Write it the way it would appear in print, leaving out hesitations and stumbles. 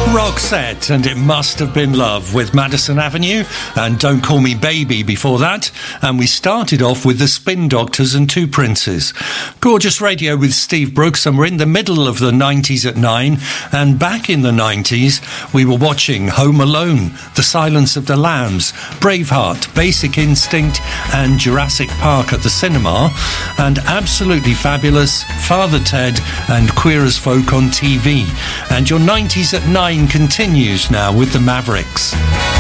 Roxette and It Must Have Been Love with Madison Avenue and Don't Call Me Baby before that, and we started off with the Spin Doctors and Two Princes. Gorgeous radio with Steve Brooks, and we're in the middle of the 90s at 9, and back in the 90s we were watching Home Alone, The Silence of the Lambs, Braveheart, Basic Instinct and Jurassic Park at the cinema, and absolutely fabulous Father Ted and Queer as Folk on TV. And your 90s at 9 continues now with the Mavericks.